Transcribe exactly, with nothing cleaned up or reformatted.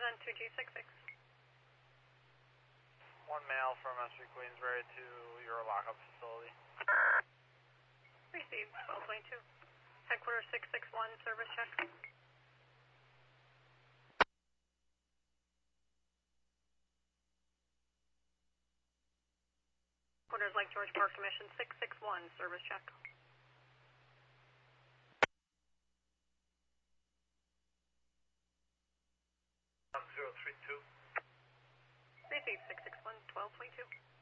on two G six six. One male from S three Queensbury to your lockup facility. Received twelve twenty-two. Headquarters six six one, service check. Headquarters Lake George Park Commission six six one, service check. zero three two. Received six six one, twelve twenty-two.